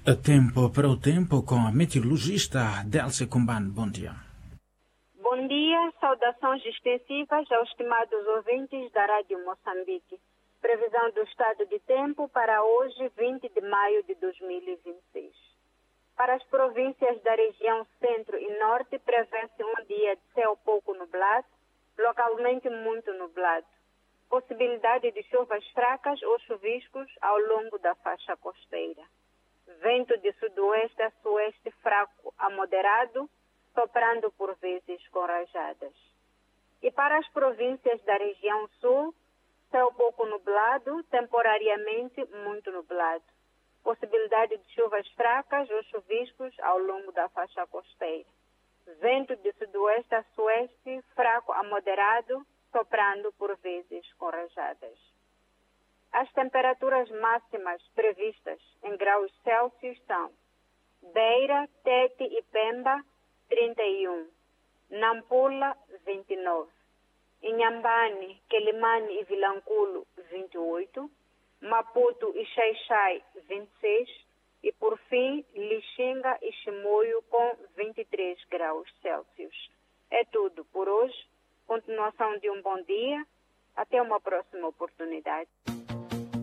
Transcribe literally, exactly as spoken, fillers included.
A tempo para o tempo com a meteorologista Delce Kumban. Bom dia. Bom dia, saudações extensivas aos estimados ouvintes da Rádio Moçambique. Previsão do estado de tempo para hoje, vinte de maio de dois mil e vinte e seis. Para as províncias da região centro e norte, prevê-se um dia de céu pouco nublado, localmente muito nublado. Possibilidade de chuvas fracas ou chuviscos ao longo da faixa costeira. Vento de sudoeste a sueste fraco a moderado, soprando por vezes com rajadas. E para as províncias da região sul, céu pouco nublado, temporariamente muito nublado. Possibilidade de chuvas fracas ou chuviscos ao longo da faixa costeira. Vento de sudoeste a sueste, fraco a moderado, soprando por vezes com rajadas. As temperaturas máximas previstas em graus Celsius são Beira, Tete e Pemba, trinta e um, Nampula, vinte e nove, Inhambane, Quelimane e Vilanculo, vinte e oito, Maputo e Xai-Xai, vinte e seis e, por fim, Lixinga e Chimoio com vinte e três graus Celsius. É tudo por hoje. Continuação de um bom dia. Até uma próxima oportunidade.